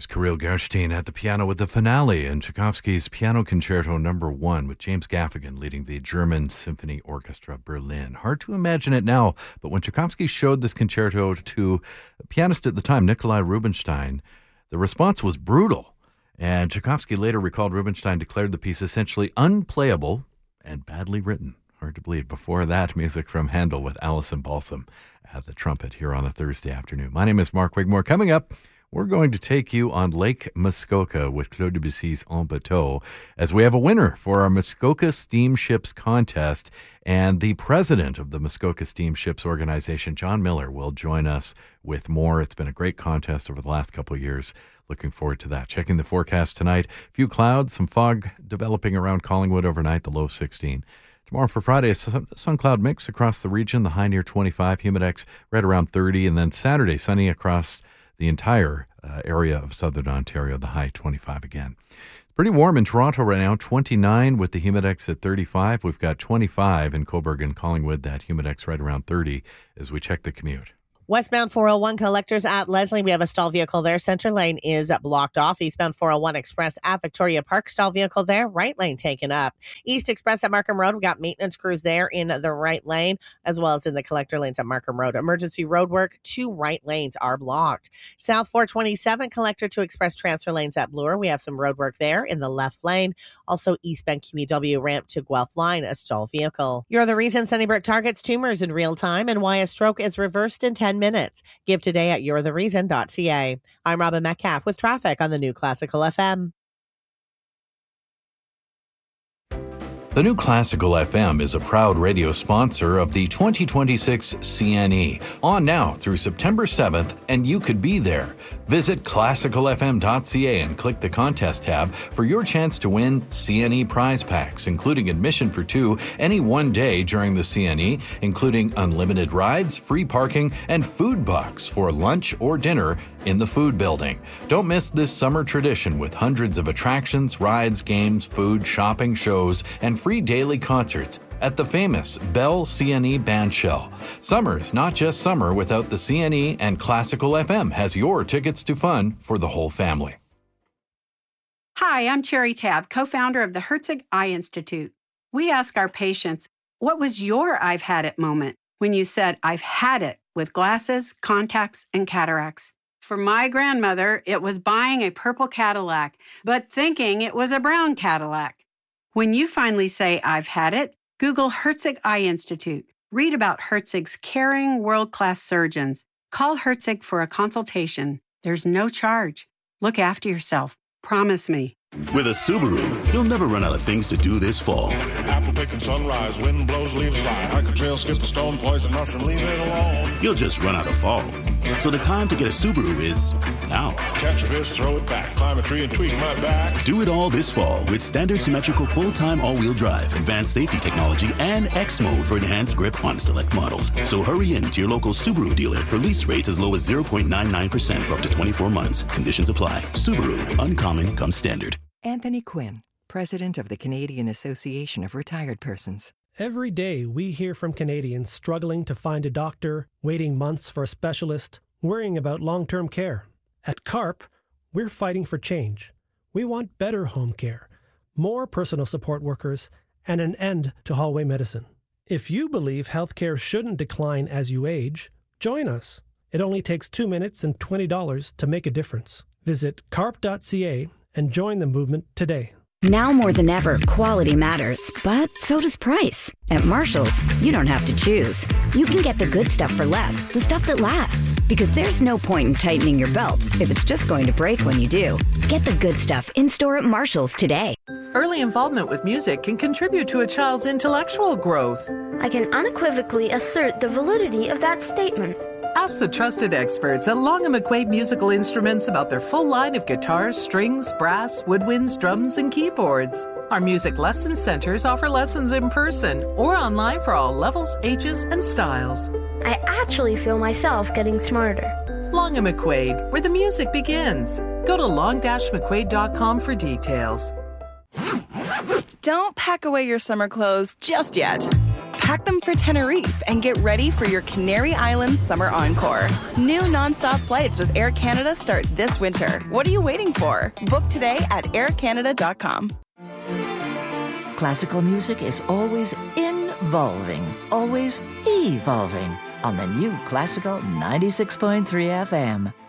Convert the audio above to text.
There's Kirill Gerstein at the piano with the finale in Tchaikovsky's Piano Concerto No. 1 with James Gaffigan leading the German Symphony Orchestra Berlin. Hard to imagine it now, but when Tchaikovsky showed this concerto to a pianist at the time, Nikolai Rubinstein, the response was brutal. And Tchaikovsky later recalled Rubinstein declared the piece essentially unplayable and badly written. Hard to believe. Before that, music from Handel with Alison Balsam at the trumpet here on a Thursday afternoon. My name is Mark Wigmore. Coming up, we're going to take you on Lake Muskoka with Claude Debussy's En Bateau as we have a winner for our Muskoka Steamships contest. And the president of the Muskoka Steamships organization, John Miller, will join us with more. It's been a great contest over the last couple of years. Looking forward to that. Checking the forecast tonight. A few clouds, some fog developing around Collingwood overnight, the low 16. Tomorrow for Friday, a sun-cloud mix across the region, the high near 25, humidex right around 30. And then Saturday, sunny across the entire area of southern Ontario, the high 25 again. It's pretty warm in Toronto right now, 29 with the humidex at 35. We've got 25 in Cobourg and Collingwood, that humidex right around 30 as we check the commute. Westbound 401 collectors at Leslie. We have a stall vehicle there. Center lane is blocked off. Eastbound 401 Express at Victoria Park. Stall vehicle there. Right lane taken up. East Express at Markham Road. We got maintenance crews there in the right lane, as well as in the collector lanes at Markham Road. Emergency road work. 2 right lanes are blocked. South 427 collector to express transfer lanes at Bloor. We have some road work there in the left lane. Also eastbound QEW ramp to Guelph line, a stall vehicle. You're the reason Sunnybrook targets tumors in real time and why a stroke is reversed in 10 minutes. Give today at you'rethereason.ca. I'm Robin Metcalf with traffic on the New Classical FM. The New Classical FM is a proud radio sponsor of the 2026 CNE. On now through September 7th, and you could be there. Visit classicalfm.ca and click the contest tab for your chance to win CNE prize packs, including admission for 2 any one day during the CNE, including unlimited rides, free parking, and food bucks for lunch or dinner in the food building. Don't miss this summer tradition with hundreds of attractions, rides, games, food, shopping, shows, and free daily concerts at the famous Bell CNE Bandshell. Summer's not just summer without the CNE, and Classical FM has your tickets to fun for the whole family. Hi, I'm Cherry Tab, co-founder of the Herzig Eye Institute. We ask our patients, what was your I've had it moment when you said, I've had it with glasses, contacts, and cataracts? For my grandmother, it was buying a purple Cadillac, but thinking it was a brown Cadillac. When you finally say, I've had it, Google Herzig Eye Institute. Read about Herzig's caring, world-class surgeons. Call Herzig for a consultation. There's no charge. Look after yourself. Promise me. With a Subaru, you'll never run out of things to do this fall. Apple picking sunrise, wind blows, leaves fly. Hike a trail, skip a stone, poison mushroom, leave it alone. You'll just run out of fall. So the time to get a Subaru is now. Catch a fish, throw it back, climb a tree and tweak my back. Do it all this fall with standard symmetrical full-time all-wheel drive, advanced safety technology, and X mode for enhanced grip on select models. So hurry in to your local Subaru dealer for lease rates as low as 0.99% for up to 24 months. Conditions apply. Subaru, uncommon comes standard. Anthony Quinn, president of the Canadian Association of Retired Persons. Every day we hear from Canadians struggling to find a doctor, waiting months for a specialist, worrying about long-term care. At CARP, we're fighting for change. We want better home care, more personal support workers, and an end to hallway medicine. If you believe healthcare shouldn't decline as you age, join us. It only takes 2 minutes and $20 to make a difference. Visit carp.ca and join the movement today. Now more than ever, quality matters, but so does price. At Marshall's, you don't have to choose. You can get the good stuff for less, the stuff that lasts. Because there's no point in tightening your belt if it's just going to break when you do. Get the good stuff in-store at Marshall's today. Early involvement with music can contribute to a child's intellectual growth. I can unequivocally assert the validity of that statement. Ask the trusted experts at Long & McQuaid Musical Instruments about their full line of guitars, strings, brass, woodwinds, drums, and keyboards. Our music lesson centers offer lessons in person or online for all levels, ages, and styles. I actually feel myself getting smarter. Long & McQuaid, where the music begins. Go to long-mcquaid.com for details. Don't pack away your summer clothes just yet. Pack them for Tenerife and get ready for your Canary Islands summer encore. New nonstop flights with Air Canada start this winter. What are you waiting for? Book today at aircanada.com. Classical music is always involving, always evolving on the new Classical 96.3 FM.